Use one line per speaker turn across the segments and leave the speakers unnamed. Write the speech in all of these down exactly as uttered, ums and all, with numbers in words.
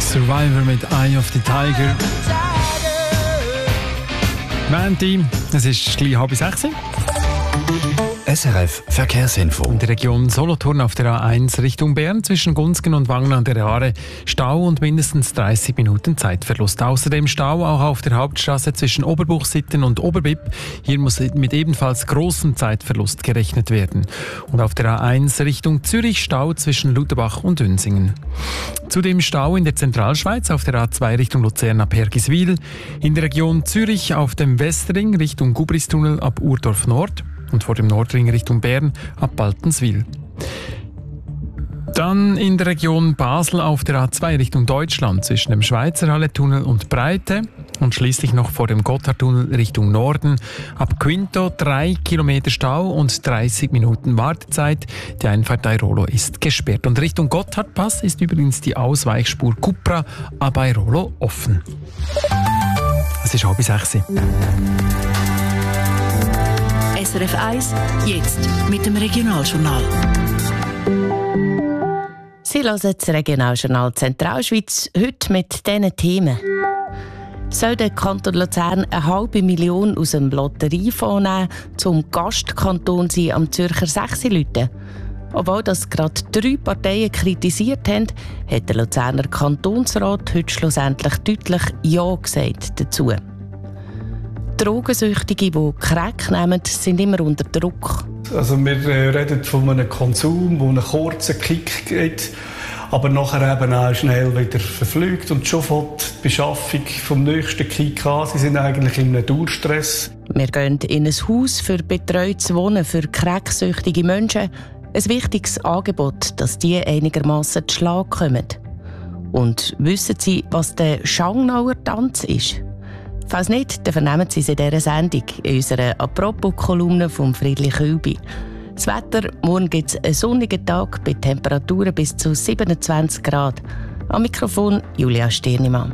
Survivor mit Eye of the Tiger. Mandy, es ist gleich halb sechs.
S R F Verkehrsinfo.
In der Region Solothurn auf der A eins Richtung Bern zwischen Gunzgen und Wangen an der Aare Stau und mindestens dreißig Minuten Zeitverlust. Außerdem Stau auch auf der Hauptstraße zwischen Oberbuchsitten und Oberbipp. Hier muss mit ebenfalls großem Zeitverlust gerechnet werden. Und auf der A eins Richtung Zürich Stau zwischen Lutherbach und Dünsingen. Zudem Stau in der Zentralschweiz auf der A zwei Richtung Luzern ab Hergiswil. In der Region Zürich auf dem Westring Richtung Gubristunnel ab Urdorf Nord. Und vor dem Nordring Richtung Bern ab Baltenswil. Dann in der Region Basel auf der A zwei Richtung Deutschland zwischen dem Schweizerhalle-Tunnel und Breite und schließlich noch vor dem Gotthardtunnel Richtung Norden. Ab Quinto drei Kilometer Stau und dreißig Minuten Wartezeit. Die Einfahrt Airolo ist gesperrt. Und Richtung Gotthardpass ist übrigens die Ausweichspur Cupra ab Airolo offen. Es ist halb sechs.
S R F eins, jetzt mit dem Regionaljournal.
Sie hören das Regionaljournal Zentralschweiz, heute mit diesen Themen. Soll der Kanton Luzern eine halbe Million aus dem Lotteriefonds nehmen, zum Gastkanton sein am Zürcher Sechsi-Lüten? Obwohl das gerade drei Parteien kritisiert haben, hat der Luzerner Kantonsrat heute schlussendlich deutlich Ja gesagt dazu. Drogensüchtige, die Crack nehmen, sind immer unter Druck.
Also wir äh, reden von einem Konsum, der einen kurzen Kick gibt, aber nachher eben auch schnell wieder verflügt und schon fängt die Beschaffung vom nächsten Kick an. Sie sind eigentlich in einem Dauerstress.
Wir gehen in ein Haus für betreutes Wohnen für cracksüchtige Menschen. Ein wichtiges Angebot, dass die einigermaßen zu Schlag kommen. Und wissen Sie, was der Schangnauer Tanz ist? Falls nicht, dann vernehmen Sie es in dieser Sendung, in unserer Apropos-Kolumne von Friedrich Hülbi. Das Wetter, morgen gibt es einen sonnigen Tag bei Temperaturen bis zu siebenundzwanzig Grad. Am Mikrofon Julia Stirnimann.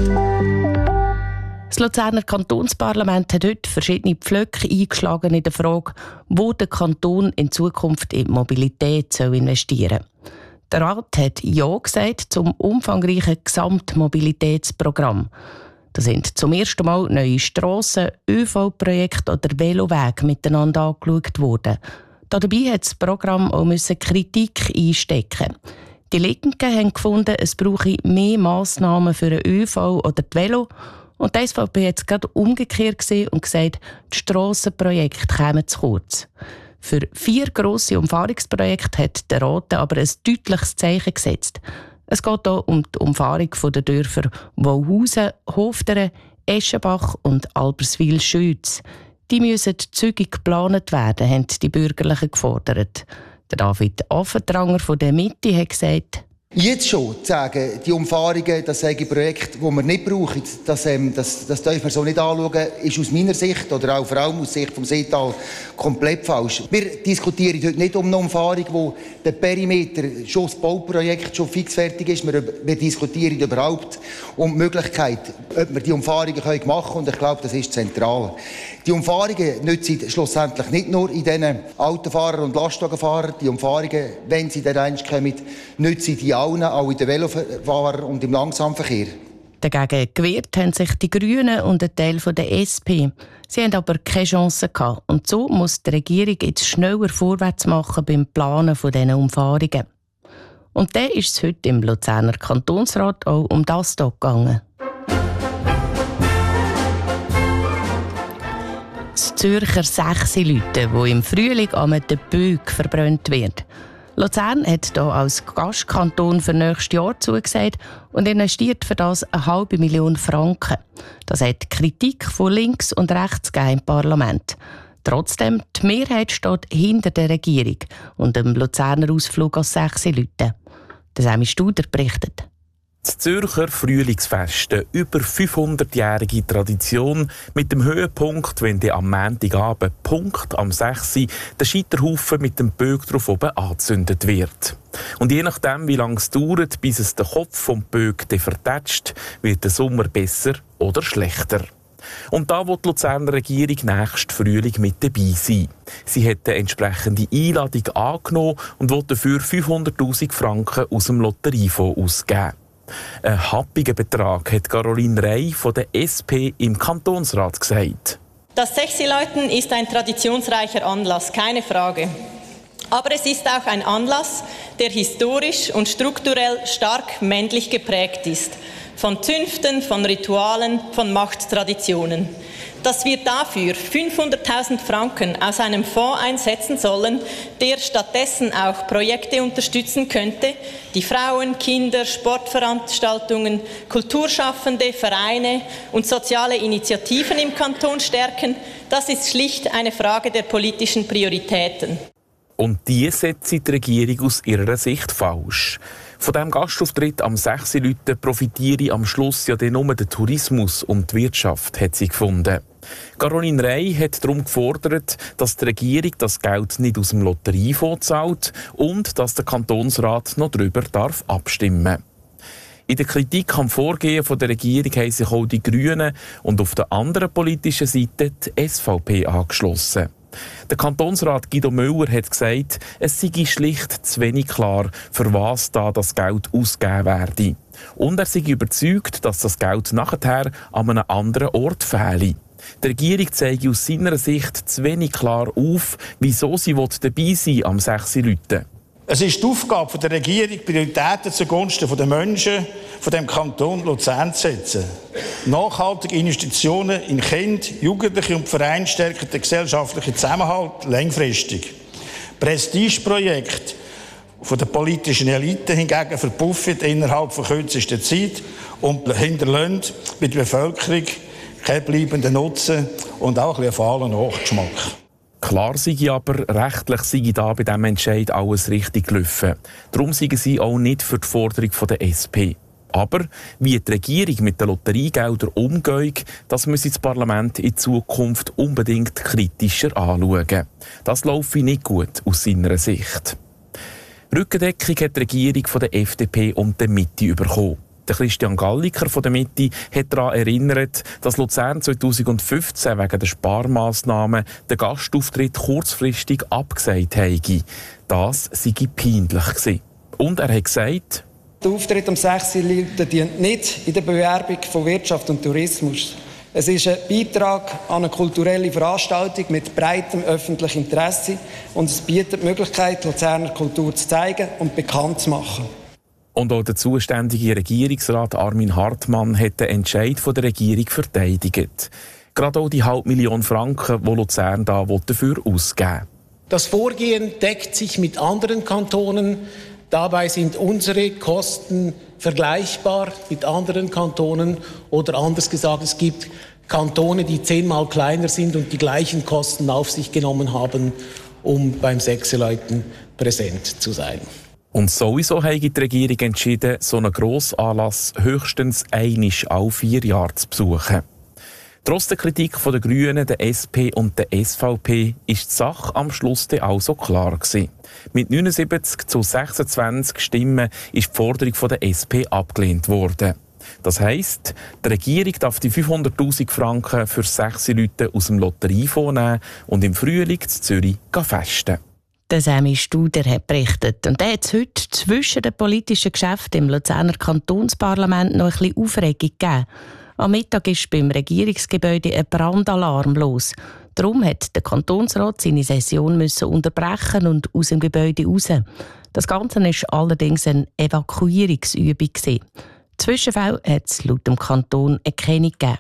Das Luzerner Kantonsparlament hat heute verschiedene Pflöcke eingeschlagen in der Frage, wo der Kanton in Zukunft in Mobilität investieren soll. Der Rat hat Ja gesagt zum umfangreichen Gesamtmobilitätsprogramm. Da sind zum ersten Mal neue Strassen, Ö V-Projekte oder Velowege miteinander angeschaut worden. Dabei hat das Programm auch Kritik einstecken. Die Linken haben gefunden, es brauche mehr Massnahmen für den Ö V oder die Velo. Und die S V P hat es gerade umgekehrt gesehen und gesagt, die Strassenprojekte kämen zu kurz. Für vier grosse Umfahrungsprojekte hat der Rat aber ein deutliches Zeichen gesetzt. Es geht hier um die Umfahrung der Dörfer Wauhausen, Hofteren, Eschenbach und Alberswil-Schütz. Die müssen zügig geplant werden, haben die Bürgerlichen gefordert. Der David Affentranger von der Mitte hat gesagt,
jetzt schon zu sagen, die Umfahrungen, das sind Projekte, die wir nicht brauchen, das, ähm, das, das dürfen wir so nicht anschauen, ist aus meiner Sicht oder auch vor allem aus Sicht vom Seetal komplett falsch. Wir diskutieren heute nicht um eine Umfahrung, wo der Perimeter schon das Bauprojekt schon fix fertig ist. Wir, wir diskutieren überhaupt um die Möglichkeit, ob wir die Umfahrungen machen können, und ich glaube, das ist zentral. Die Umfahrungen nützen schlussendlich nicht nur in diesen Autofahrern und Lastwagenfahrern. Die Umfahrungen, wenn sie dann einst kommen, nützen die allen, auch in den Velofahrern und im Langsamverkehr.
Dagegen gewehrt haben sich die Grünen und ein Teil der S P. Sie haben aber keine Chance gehabt. Und so muss die Regierung jetzt schneller vorwärts machen beim Planen dieser Umfahrungen. Und dann ist es heute im Luzerner Kantonsrat auch um das hier gegangen. Das Zürcher Sechsi-Lüten, wo im Frühling am Böck verbrannt wird. Luzern hat hier als Gastkanton für nächstes Jahr zugesagt und investiert für das eine halbe Million Franken. Das hat Kritik von links und rechts gegeben im Parlament. Trotzdem, die Mehrheit steht hinter der Regierung und dem Luzerner Ausflug als Sechsi-Lüten. Der Sami Studer berichtet.
Das Zürcher Frühlingsfest, eine über fünfhundertjährige Tradition mit dem Höhepunkt, wenn die am Montagabend Punkt am sechs Uhr der Scheiterhaufen mit dem Böck drauf oben angezündet wird. Und je nachdem, wie lange es dauert, bis es den Kopf vom Böck vertätscht, wird der Sommer besser oder schlechter. Und da will die Luzerner Regierung nächsten Frühling mit dabei sein. Sie hat eine entsprechende Einladung angenommen und will dafür fünfhunderttausend Franken aus dem Lotteriefonds ausgeben. Ein happiger Betrag, hat Caroline Rey von der S P im Kantonsrat gesagt.
Das Sechsiläuten ist ein traditionsreicher Anlass, keine Frage. Aber es ist auch ein Anlass, der historisch und strukturell stark männlich geprägt ist. Von Zünften, von Ritualen, von Machttraditionen. Dass wir dafür fünfhunderttausend Franken aus einem Fonds einsetzen sollen, der stattdessen auch Projekte unterstützen könnte, die Frauen, Kinder, Sportveranstaltungen, Kulturschaffende, Vereine und soziale Initiativen im Kanton stärken, das ist schlicht eine Frage der politischen Prioritäten.
Und die setzt die Regierung aus ihrer Sicht falsch. Von diesem Gastauftritt am Sechsiläuten profitiere am Schluss ja dann nur der Tourismus und die Wirtschaft, hat sie gefunden. Caroline Rey hat darum gefordert, dass die Regierung das Geld nicht aus dem Lotteriefonds zahlt und dass der Kantonsrat noch darüber darf abstimmen. In der Kritik am Vorgehen der Regierung haben sich auch die Grünen und auf der anderen politischen Seite die S V P angeschlossen. Der Kantonsrat Guido Müller hat gesagt, es sei schlicht zu wenig klar, für was da das Geld ausgegeben werde. Und er sei überzeugt, dass das Geld nachher an einem anderen Ort fehle. Die Regierung zeige aus seiner Sicht zu wenig klar auf, wieso sie dabei sein am Sechsiläuten.
Es ist die Aufgabe der Regierung, Prioritäten zugunsten der Menschen von dem Kanton Luzern zu setzen. Nachhaltige Investitionen in Kinder, Jugendliche und Vereine stärken den gesellschaftlichen Zusammenhalt langfristig. Prestigeprojekte von der politischen Elite hingegen verpuffen innerhalb von kürzester Zeit und hinterlassen bei der Bevölkerung keinen bleibenden Nutzen und auch ein bisschen fahlen Nachgeschmack.
Klar sei aber, rechtlich sei da bei diesem Entscheid alles richtig gelaufen. Darum seien sie auch nicht für die Forderung der S P. Aber wie die Regierung mit den Lotteriegeldern umgeht, das müsse das Parlament in Zukunft unbedingt kritischer anschauen. Das laufe nicht gut aus seiner Sicht. Rückendeckung hat die Regierung von der F D P und der Mitte bekommen. Der Christian Galliker von der Mitte hat daran erinnert, dass Luzern zweitausendfünfzehn wegen der Sparmaßnahmen den Gastauftritt kurzfristig abgesagt habe. Das sei peinlich gewesen. Und er hat gesagt,
der Auftritt am Sechsiläuten dient nicht in der Bewerbung von Wirtschaft und Tourismus. Es ist ein Beitrag an eine kulturelle Veranstaltung mit breitem öffentlichem Interesse und es bietet die Möglichkeit, Luzerner Kultur zu zeigen und bekannt zu machen.
Und auch der zuständige Regierungsrat Armin Hartmann hat den Entscheid der Regierung verteidigt. Gerade auch die halbe Million Franken, die Luzern da dafür ausgeben will.
Das Vorgehen deckt sich mit anderen Kantonen. Dabei sind unsere Kosten vergleichbar mit anderen Kantonen. Oder anders gesagt, es gibt Kantone, die zehnmal kleiner sind und die gleichen Kosten auf sich genommen haben, um beim Sechsiläuten präsent zu sein.
Und sowieso hat die Regierung entschieden, so einen Grossanlass höchstens einmal alle vier Jahre zu besuchen. Trotz der Kritik der Grünen, der S P und der S V P ist die Sache am Schluss also klar gewesen. Mit neunundsiebzig zu sechsundzwanzig Stimmen ist die Forderung der S P abgelehnt worden. Das heisst, die Regierung darf die fünfhunderttausend Franken für Sechsiläuten aus dem Lotteriefonds nehmen und im Frühling in Zürich festen.
Der Sami Studer hat berichtet. Und der hat es heute zwischen den politischen Geschäften im Luzerner Kantonsparlament noch ein bisschen Aufregung gegeben. Am Mittag ist beim Regierungsgebäude ein Brandalarm los. Darum hat der Kantonsrat seine Session müssen unterbrechen und aus dem Gebäude raus. Das Ganze war allerdings eine Evakuierungsübung. Zwischenfälle hat es laut dem Kanton keine gegeben.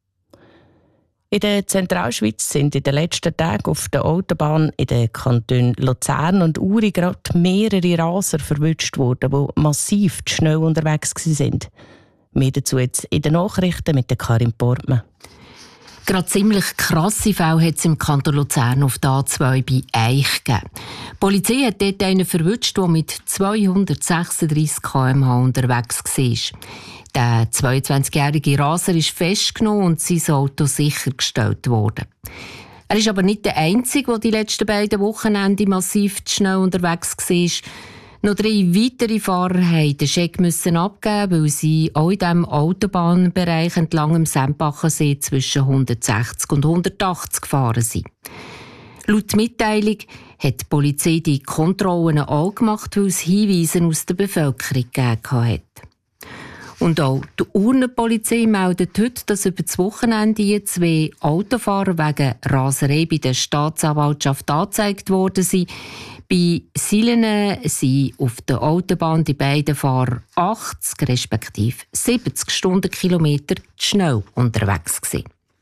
In der Zentralschweiz sind in den letzten Tagen auf der Autobahn in den Kantonen Luzern und Uri gerade mehrere Raser verwünscht worden, die massiv zu schnell unterwegs waren. Mehr dazu jetzt in den Nachrichten mit der Karin Portmann.
Gerade ziemlich krasse Fälle hat es im Kanton Luzern auf der A zwei bei Eich gegeben. Die Polizei hat dort einen verwünscht, der mit zweihundertsechsunddreissig Kilometer pro Stunde unterwegs war. Der zweiundzwanzigjährige Raser ist festgenommen und sein Auto sichergestellt worden. Er ist aber nicht der Einzige, der die letzten beiden Wochenende massiv zu schnell unterwegs war. Noch drei weitere Fahrer mussten den Scheck abgeben, weil sie auch in diesem Autobahnbereich entlang dem Sempachensee zwischen hundertsechzig und hundertachtzig gefahren sind. Laut Mitteilung hat die Polizei die Kontrollen auch gemacht, weil es Hinweise aus der Bevölkerung gegeben hat. Und auch die Urnenpolizei meldet heute, dass über das Wochenende zwei Autofahrer wegen Raserei bei der Staatsanwaltschaft angezeigt worden sind. Bei Silene sind auf der Autobahn die beiden Fahrer achtzig respektive siebzig Stundenkilometer zu schnell unterwegs gewesen.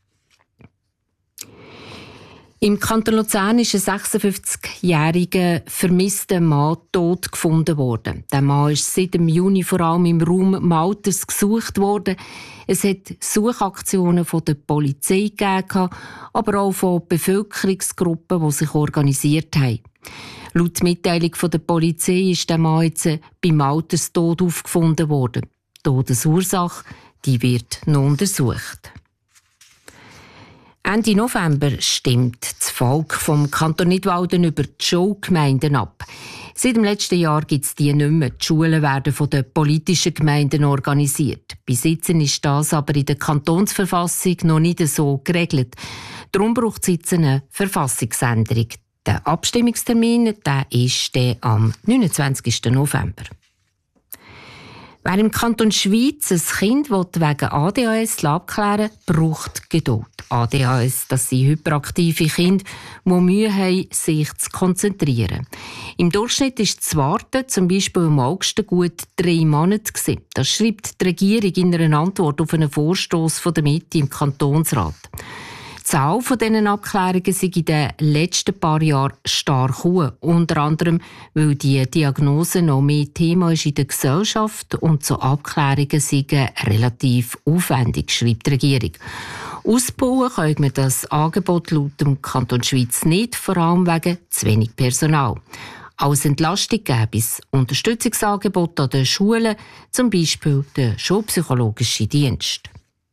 Im Kanton Luzern ist ein sechsundfünfzigjähriger vermisster Mann tot gefunden worden. Der Mann ist seit dem Juni vor allem im Raum Malters gesucht worden. Es hat Suchaktionen von der Polizei gegeben, aber auch von Bevölkerungsgruppen, die sich organisiert haben. Laut Mitteilung von der Polizei ist der Mann jetzt bei Malters tot aufgefunden worden. Die Todesursache die wird noch untersucht. Ende November stimmt das Volk vom Kanton Nidwalden über die Schulgemeinden ab. Seit dem letzten Jahr gibt es die nicht mehr. Die Schulen werden von den politischen Gemeinden organisiert. Bis jetzt ist das aber in der Kantonsverfassung noch nicht so geregelt. Darum braucht es jetzt eine Verfassungsänderung. Der Abstimmungstermin der ist der am neunundzwanzigsten November. Wer im Kanton Schweiz ein Kind wegen A D H S abklären will, braucht Geduld. A D H S, das sind hyperaktive Kinder, die Mühe haben, sich zu konzentrieren. Im Durchschnitt ist das Warten zum Beispiel im August gut drei Monate gewesen. Das schreibt die Regierung in einer Antwort auf einen Vorstoss von der Mitte im Kantonsrat. Die Zahl von diesen Abklärungen sei in den letzten paar Jahren stark hoch. Unter anderem, weil die Diagnose noch mehr Thema ist in der Gesellschaft und so Abklärungen seien relativ aufwendig, schreibt die Regierung. Ausbauen können wir das Angebot laut dem Kanton Schweiz nicht, vor allem wegen zu wenig Personal. Als Entlastung gäbe es Unterstützungsangebote an den Schulen, zum Beispiel der schulpsychologische Dienst.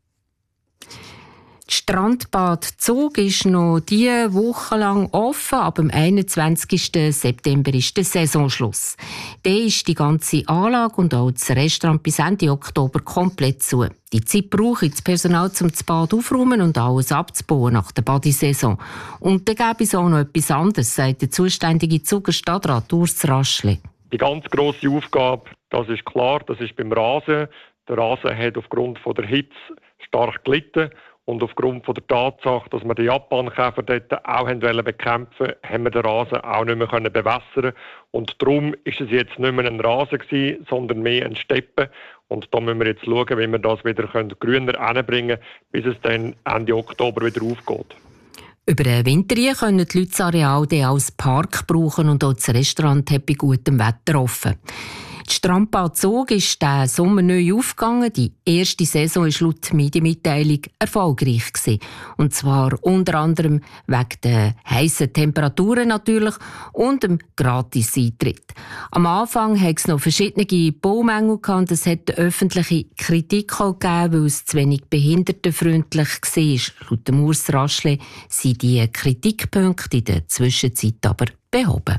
Das Strandbad Zug ist noch diese Woche lang offen. Ab dem einundzwanzigsten September ist der Saisonschluss. Dann ist die ganze Anlage und auch das Restaurant bis Ende Oktober komplett zu. Die Zeit brauche das Personal, um das Bad aufzuräumen und alles abzubauen nach der Badesaison. Und dann gäbe es auch noch etwas anderes, sagt der zuständige Zuger Stadtrat Urs Raschli.
Die ganz grosse Aufgabe, das ist klar, das ist beim Rasen. Der Rasen hat aufgrund von der Hitze stark gelitten. Und aufgrund von der Tatsache, dass wir die Japankäfer dort auch bekämpfen wollten, haben wir den Rasen auch nicht mehr bewässern. Und darum ist es jetzt nicht mehr ein Rasen gewesen, sondern mehr ein Steppen. Und da müssen wir jetzt schauen, wie wir das wieder grüner hinbringen können, bis es dann Ende Oktober wieder aufgeht.
Über den Winter können die Leute das Areal als Park brauchen und auch das Restaurant hat bei gutem Wetter offen. Das Strandbad Zug ist diesen Sommer neu aufgegangen. Die erste Saison war laut Medienmitteilung erfolgreich gewesen. Und zwar unter anderem wegen der heissen Temperaturen natürlich und dem Gratis-Eintritt. Am Anfang hat es noch verschiedene Baumängel gehabt. Es hat öffentliche Kritik gegeben, weil es zu wenig behindertenfreundlich war. Laut dem Urs Raschli sind die Kritikpunkte in der Zwischenzeit aber behoben.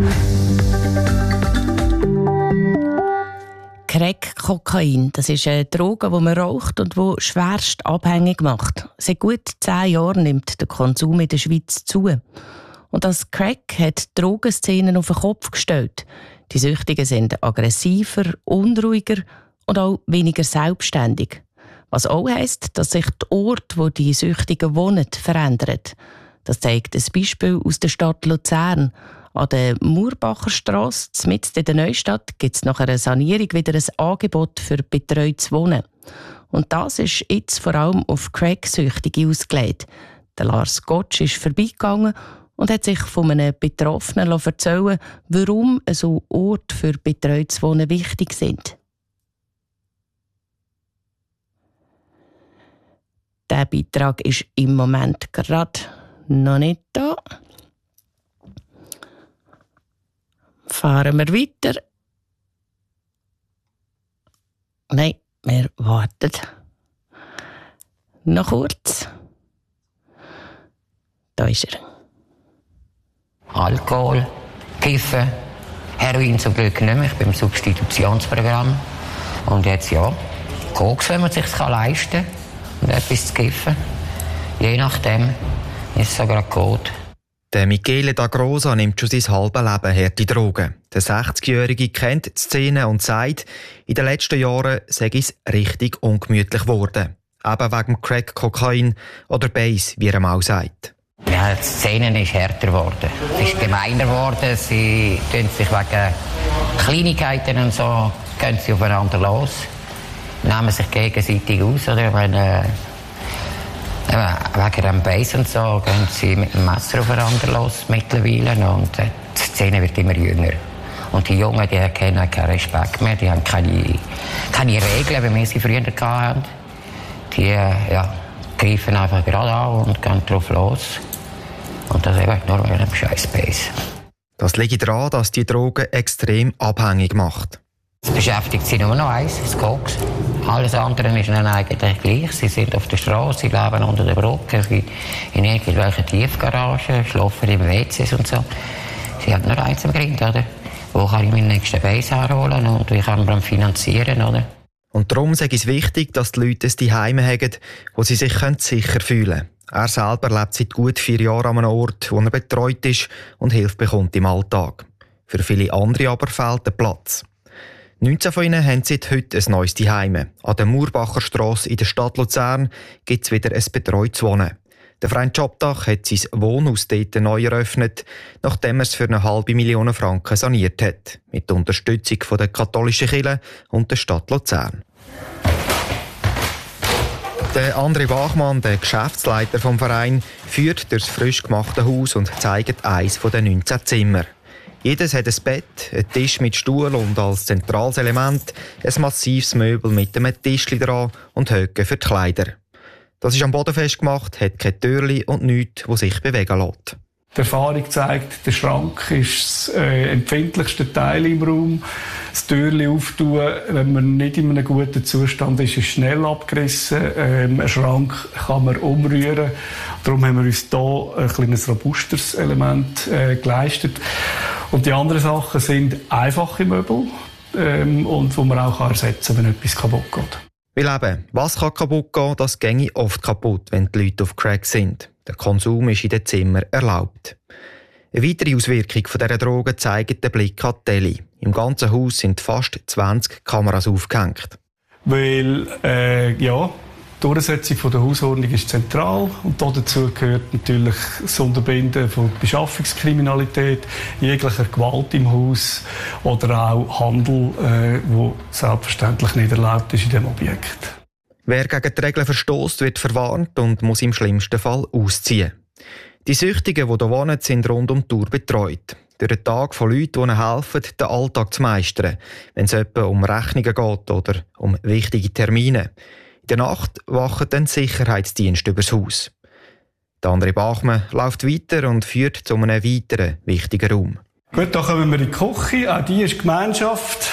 Crack Kokain, das ist eine Droge, die man raucht und die schwerst abhängig macht. Seit gut zehn Jahren nimmt der Konsum in der Schweiz zu. Und das Crack hat die Drogenszenen auf den Kopf gestellt. Die Süchtigen sind aggressiver, unruhiger und auch weniger selbstständig. Was auch heisst, dass sich der Ort, wo die Süchtigen wohnen, verändert. Das zeigt ein Beispiel aus der Stadt Luzern. An der Murbacher Strasse, mitten in der Neustadt, gibt es nach einer Sanierung wieder ein Angebot für betreutes Wohnen. Und das ist jetzt vor allem auf Crack-Süchtige ausgelegt. Der Lars Gottsch ist vorbeigegangen und hat sich von einem Betroffenen erzählen, warum so Orte für betreutes Wohnen wichtig sind. Der Beitrag ist im Moment gerade noch nicht da. Fahren wir weiter. Nein, wir warten. Noch kurz. Da ist er.
Alkohol, Kiffen, Heroin zum Glück nicht mehr. Ich bin im Substitutionsprogramm. Und jetzt ja, Koks, wenn man es sich leisten kann. Und etwas zu kiffen. Je nachdem ist es sogar gut.
Der Michele D'Agrosa nimmt schon sein halbes Leben harte Drogen. Der sechzigjährige kennt die Szene und sagt, in den letzten Jahren sei es richtig ungemütlich geworden. Eben wegen Crack, Kokain oder Base, wie er mal sagt.
Ja, die Szene ist härter geworden. Es ist gemeiner geworden. Sie tun sich wegen Kleinigkeiten und so gehen sie aufeinander los, nehmen sich gegenseitig aus. Oder wenn, äh, wegen dem Base und so gehen sie mit dem Messer aufeinander los mittlerweile. Und äh, die Szene wird immer jünger. Und die Jungen, die kennen keinen Respekt mehr, die haben keine, keine Regeln, wie wir sie früher hatten. Die äh, ja, greifen einfach gerade an und gehen drauf los. Und das eben nur wegen dem scheiß Base.
Das liegt daran, dass die Droge extrem abhängig macht.
Es beschäftigt sie nur noch eins, das Koks. Alles andere ist ihnen eigentlich gleich. Sie sind auf der Straße, sie leben unter der Brücke, in irgendwelchen Tiefgaragen, schlafen in W Cs und so. Sie haben nur eins im Grind, oder? Wo kann ich meinen nächsten Base herholen und wie kann man ihn finanzieren, oder?
Und darum ist es wichtig, dass die Leute es daheim haben, wo sie sich sicher fühlen können. Er selber lebt seit gut vier Jahren an einem Ort, wo er betreut ist und Hilfe bekommt im Alltag. Für viele andere aber fehlt der Platz. neunzehn von ihnen haben seit heute ein neues Zuhause. An der Murbacher Strasse in der Stadt Luzern gibt es wieder ein betreutes Wohnen. Der Verein Jobdach hat sein Wohnhaus dort neu eröffnet, nachdem er es für eine halbe Million Franken saniert hat. Mit der Unterstützung von der katholischen Kirche und der Stadt Luzern. Der André Bachmann, der Geschäftsleiter vom Verein, führt durchs frisch gemachte Haus und zeigt eines der neunzehn Zimmer. Jedes hat ein Bett, einen Tisch mit Stuhl und als zentrales Element ein massives Möbel mit einem Tischli dran und Höcke für die Kleider. Das ist am Boden festgemacht, hat keine Türchen und nichts, das sich bewegen lässt.
Die Erfahrung zeigt, der Schrank ist das äh, empfindlichste Teil im Raum. Das Türchen auftun, wenn man nicht in einem guten Zustand ist, ist schnell abgerissen. Ähm, einen Schrank kann man umrühren. Darum haben wir uns hier ein kleines robusteres Element äh, geleistet. Und die anderen Sachen sind einfache Möbel, ähm, und die man auch ersetzen kann, wenn etwas kaputt geht.
Weil eben, was kann kaputt gehen, das ginge oft kaputt, wenn die Leute auf Crack sind. Der Konsum ist in den Zimmern erlaubt. Eine weitere Auswirkung von dieser Droge zeigt der Blick an die Tele. Im ganzen Haus sind fast zwanzig Kameras aufgehängt.
Weil, äh, ja, die Durchsetzung der Hausordnung ist zentral und dazu gehört natürlich das Unterbinden von Beschaffungskriminalität, jeglicher Gewalt im Haus oder auch Handel, äh, wo selbstverständlich nicht erlaubt ist in diesem Objekt.
Wer gegen die Regeln verstößt, wird verwarnt und muss im schlimmsten Fall ausziehen. Die Süchtigen, die hier wohnen, sind rund um die Uhr betreut. Durch den Tag von Leuten, die ihnen helfen, den Alltag zu meistern, wenn es etwa um Rechnungen geht oder um wichtige Termine. In der Nacht wachen dann Sicherheitsdienste übers Haus. Der André Bachmann läuft weiter und führt zu einem weiteren wichtigen Raum.
Gut, da kommen wir in die Küche. Auch die ist Gemeinschaft.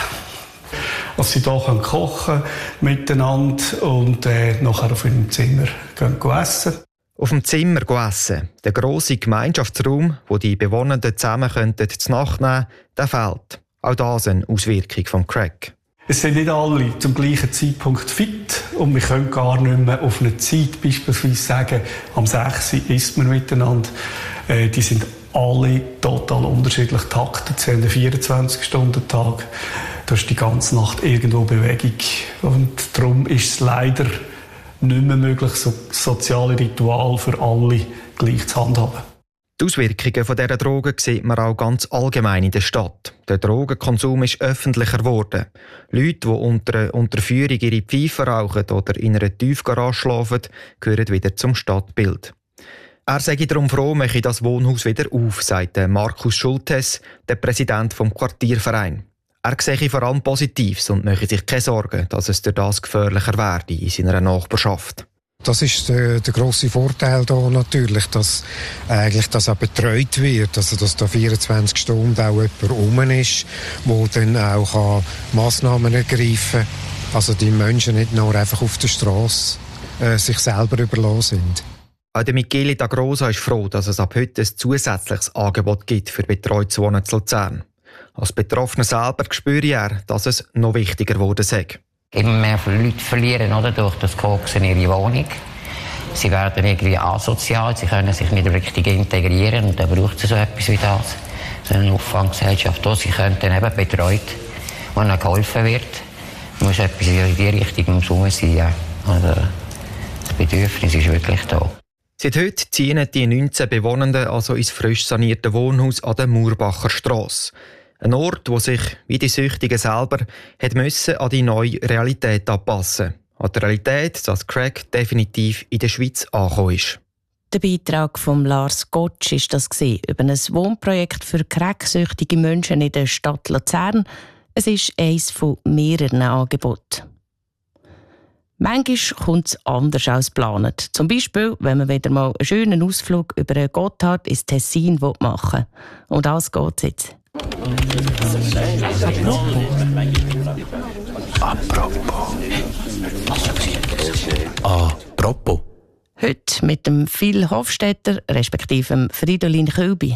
Dass sie hier kochen miteinander und äh, nachher auf ihrem Zimmer gehen essen.
Auf dem Zimmer essen. Der grosse Gemeinschaftsraum, wo die Bewohner zusammen könnten zu Nacht nehmen, der fehlt. Auch das eine Auswirkung vom Crack.
Es sind nicht alle zum gleichen Zeitpunkt fit und wir können gar nicht mehr auf eine Zeit beispielsweise sagen, am sechs Uhr isst man miteinander. Äh, die sind alle total unterschiedlich taktet. Sie haben einen vierundzwanzig-Stunden-Tag. Da ist die ganze Nacht irgendwo Bewegung. Und darum ist es leider nicht mehr möglich, so soziale Rituale für alle gleich zu handhaben.
Die Auswirkungen von dieser Drogen sieht man auch ganz allgemein in der Stadt. Der Drogenkonsum ist öffentlicher geworden. Leute, die unter einer Unterführung ihre Pfeife rauchen oder in einer Tiefgarage schlafen, gehören wieder zum Stadtbild. Er sei darum froh, mache das Wohnhaus wieder auf, sagt Markus Schultes, der Präsident vom Quartierverein. Er sehe vor allem Positives und mache sich keine Sorgen, dass es durch das gefährlicher werde in seiner Nachbarschaft.
Das ist der, der grosse Vorteil da natürlich, dass eigentlich das auch betreut wird, also dass da vierundzwanzig Stunden auch jemand rum ist, der dann auch kann Massnahmen ergreifen kann. Also die Menschen nicht nur einfach auf der Straße äh, sich selber überlassen sind.
Auch der Michele D'Agrosa ist froh, dass es ab heute ein zusätzliches Angebot gibt für betreutes Wohnen zu Luzern. Als Betroffener selber spüre er, dass es noch wichtiger geworden sei.
Immer mehr Leute verlieren oder, durch das Koksen ihre Wohnung. Sie werden irgendwie asozial, sie können sich nicht richtig integrieren und dann braucht es so etwas wie das. So eine Auffanggesellschaft, wo sie können dann eben betreut, wo ihnen geholfen wird. Muss etwas in die Richtung herum sein. Also, das Bedürfnis ist wirklich da.
Seit heute ziehen die neunzehn Bewohnenden also ins frisch sanierte Wohnhaus an der Murbacher Strasse. Ein Ort, wo sich, wie die Süchtigen selber, hat müssen an die neue Realität anpassen. An die Realität, dass Crack definitiv in der Schweiz angekommen ist.
Der Beitrag von Lars Gottsch war das über ein Wohnprojekt für cracksüchtige Menschen in der Stadt Luzern. Es ist eines von mehreren Angeboten. Manchmal kommt es anders als geplant. Zum Beispiel, wenn man wieder mal einen schönen Ausflug über den Gotthard ins Tessin machen will. Und das geht jetzt.
Apropos. Apropos.
Heute mit dem Phil Hofstetter, respektive dem Fridolin Kölbi.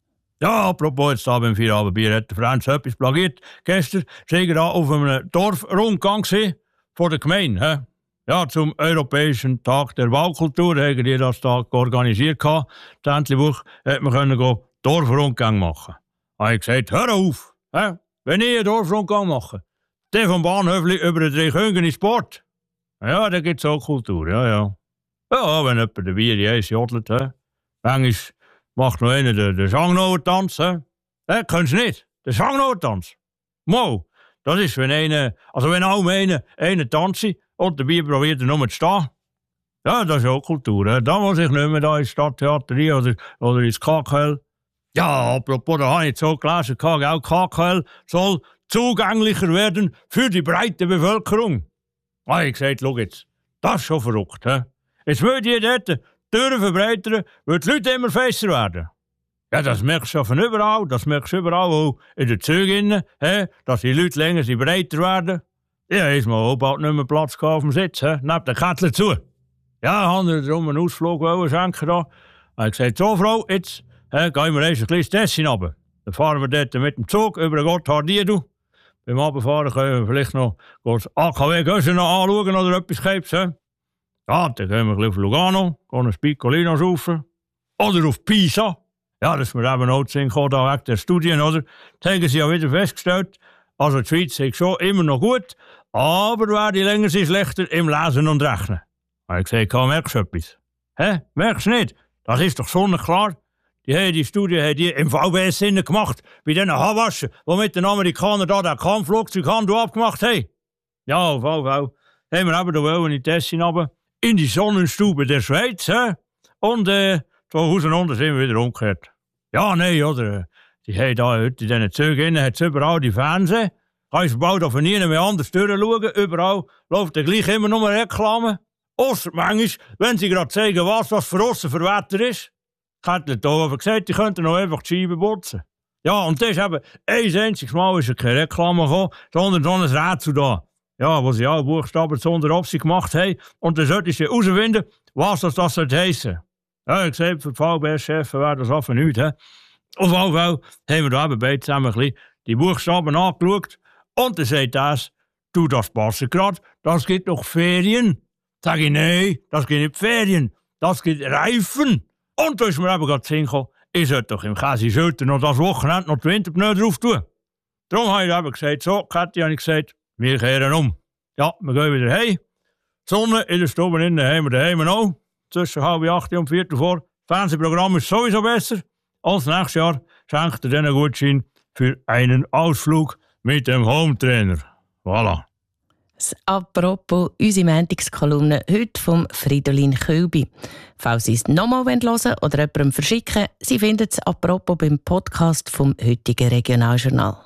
Ja, apropos, jetzt da beim Feierabendbier hat der Franz etwas plagiert. Gestern war er auf einem Dorfrundgang von der Gemeinde. He? Ja, zum Europäischen Tag der Baukultur haben die das Tag organisiert. Die Entlebuch hat man Dorfrundgang machen. Da habe ich gesagt, hör auf, he? Wenn ich einen Dorfrundgang mache, der vom Bahnhöfli über den Dreiköngen ins Sport. Ja, da gibt es auch Kultur, ja, ja. Ja, wenn jemand den Bier eins jodelt, he? Manchmal macht noch einer den, den Schangnauer-Tanz. He? He? Kennst du nicht? Den Schangnauer-Tanz? Mo, das ist, wenn einer, also wenn auch einer, einer tanzt und dabei probiert er nur zu stehen. Ja, das ist auch Kultur. He? Da muss ich nicht mehr da ins Stadttheater oder, oder ins K K L. Ja, apropos, da habe ich so gelesen, auch K K L soll zugänglicher werden für die breite Bevölkerung. Da habe ich gesagt, schau jetzt, das ist schon verrückt. He? Jetzt würde ich dort die Türen verbreitern, weil die Leute immer fester werden. Ja, das merkst du von überall, das merkst du überall, auch in den Zügen, he? Dass die Leute länger sie breiter werden. Ja, ist mal auch bald nicht mehr Platz auf dem Sitz, he? Neben den Kettler zu. Ja, haben wir darum einen Ausflug schenken. Da habe ich gesagt, so Frau, jetzt he, gehen wir erst ein bisschen Tessin runter. Dann fahren wir dort mit dem Zug über den Gotthard-Diedu. Beim Abfahren können wir vielleicht noch das A K W-Göschen noch anschauen oder etwas Krebs. He? Ja, dann gehen wir auf Lugano, gehen ein Piccolino saufen. Oder auf Pisa. Ja, das ist mir eben auch zu sehen gekommen, da wegen der Studien, oder? Da haben sie ja wieder festgestellt, also die Schweiz ist schon immer noch gut, aber werde länger sie schlechter im Lesen und Rechnen. Da habe ich gesagt, merkst du etwas? Hä? Merkst du nicht? Das ist doch sonnenklar. Die haben die Studie haben die im V B S gemacht, bei diesen Hawaschen, die mit den Amerikanern da den Kampfflugzeughandel abgemacht haben. Ja, auf V V haben wir eben da in die Tessin runter. In die Sonnenstube der Schweiz, he? Und äh, zwei Hausen unten sind wir wieder umgekehrt. Ja, nein, oder? Die haben da heute in diesen Zügen hat's überall die Fernsehen. Kannst du bald auf nie mehr anders durchschauen. Überall läuft der gleich immer nur Reklame. Ausser manchmal, wenn sie gerade zeigen, was das für aussen für Wetter ist. Ich hätte da gesagt, die könnten noch einfach die Scheiben putzen. Ja, und das ist eben ein einziges Mal ist keine Reklame gekommen, sondern so ein Rätsel da. Ja, wo sie alle Buchstaben zuunter auf sie gemacht haben. Und dann solltest du herausfinden, was das, das soll heissen. Ja, ich gesagt, für die V B S-Chefs wäre das einfach nichts. He? Auf jeden Fall haben wir da eben beide zusammen ein bisschen die Buchstaben angeschaut. Und dann sagt das, du, das passt gerade, das gibt doch Ferien. Sag ich, nein, das gibt nicht Ferien, das gibt Reifen. Und da ist mir eben gerade hingekommen, ich sollte doch im Käse-Schulter noch das Wochenende noch die Winterpneu drauf tun. Darum habe ich eben gesagt, so, Kathi, habe ich gesagt, wir kehren um. Ja, wir gehen wieder heim. Die Sonne in der Stube innen haben wir daheim auch. Zwischen halb acht und viertel vor. Das Fernsehprogramm ist sowieso besser. Als nächstes Jahr schenkt er den Gutschein für einen Ausflug mit dem Hometrainer. Voilà.
Das Apropos, unsere Montagskolumne heute vom Fridolin Kölbi. Falls Sie es nochmal hören wollen oder jemandem verschicken, Sie finden es Apropos beim Podcast vom heutigen Regionaljournal.